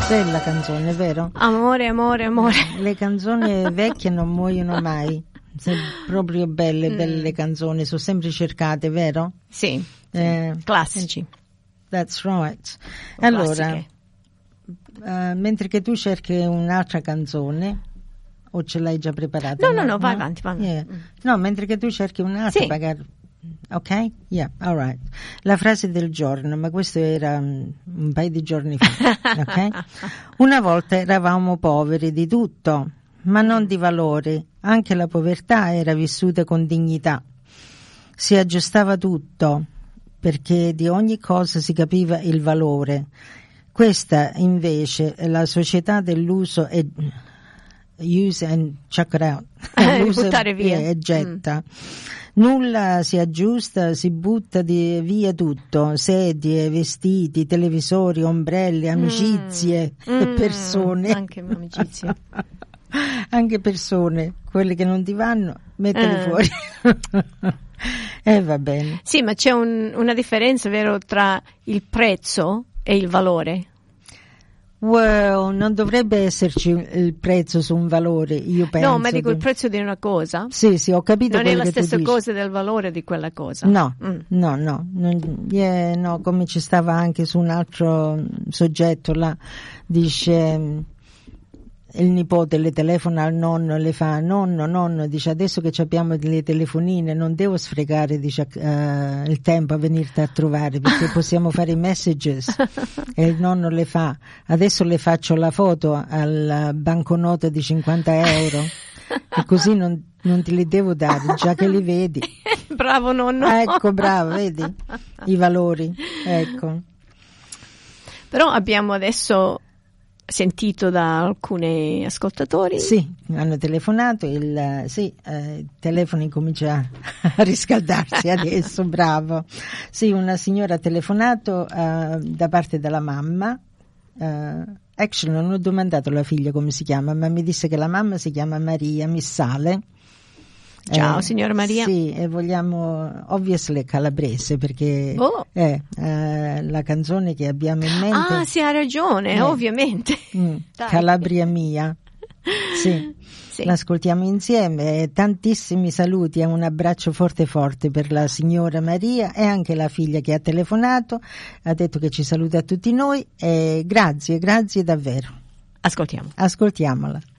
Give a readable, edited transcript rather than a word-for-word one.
Bella canzone, vero? Amore, amore, amore. Le canzoni vecchie non muoiono mai. Sono proprio belle le canzoni, sono sempre cercate, vero? Sì, classici. That's right. Classiche. Allora, mentre che tu cerchi un'altra canzone, o ce l'hai già preparata? No, vai avanti. Yeah. No, mentre che tu cerchi un'altra, sì. magari. Ok? Yeah, all right. La frase del giorno, ma questo era un paio di giorni fa, ok? Una volta eravamo poveri di tutto, ma non di valori. Anche la povertà era vissuta con dignità. Si aggiustava tutto, perché di ogni cosa si capiva il valore. Questa invece è la società dell'uso e use and chuck it out. Buttare via. E getta. Nulla si aggiusta, si butta via tutto, sedie, vestiti, televisori, ombrelli, amicizie e persone. Anche amicizie. Anche persone, quelle che non ti vanno, mettili fuori. Va bene. Sì, ma c'è una differenza, vero, tra il prezzo e il valore? Well, non dovrebbe esserci il prezzo su un valore, io penso. No, ma dico il prezzo di una cosa. Sì, ho capito. Non è la che stessa tu dici. cosa del valore di quella cosa. No, no, come ci stava anche su un altro soggetto là, dice il nipote le telefona al nonno e le fa nonno, dice adesso che abbiamo le telefonine non devo sfregare, dice, il tempo a venirti a trovare perché possiamo fare i messages. E il nonno le fa adesso le faccio la foto al banconota di 50 euro e così non te li devo dare già che li vedi. Bravo nonno. Ecco, bravo, vedi i valori, ecco. Però abbiamo adesso sentito da alcuni ascoltatori. Sì, hanno telefonato, il telefono incomincia a riscaldarsi adesso, bravo. Sì, una signora ha telefonato da parte della mamma. Actually non ho domandato alla figlia come si chiama, ma mi disse che la mamma si chiama Maria Missale. Ciao signora Maria. Sì, e vogliamo obviously calabrese perché la canzone che abbiamo in mente. Ah, sì, ha ragione, ovviamente. Calabria mia. Sì. L'ascoltiamo insieme. Tantissimi saluti e un abbraccio forte per la signora Maria e anche la figlia che ha telefonato, ha detto che ci saluta a tutti noi e grazie davvero. Ascoltiamola.